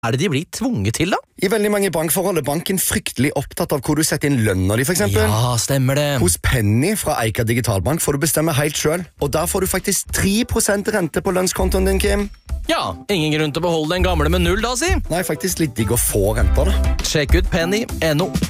er det de blir tvunget til, da? I veldig mange bankforhold er banken fryktelig opptatt av hvor du setter inn lønna di, for eksempel. Ja, stemmer det. Hos Penny fra Eika Digitalbank får du bestemme helt selv, og der får du faktisk 3% rente på lønnskontoen din, Kim. Ja, ingen grunn til å beholde den gamle med 0 da, si. Nei, faktisk litt digg å få renter, da. Sjekk ut penny.no.